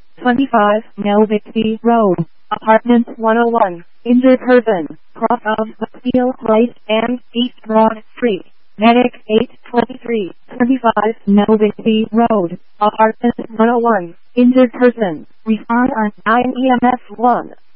25 Melvixby Road, Apartment 101, injured person, cross of the Steel Place and East Broad Street. Medic 823, 25 Melvixby Road, Apartment 101, injured person, respond on 9 EMS 1.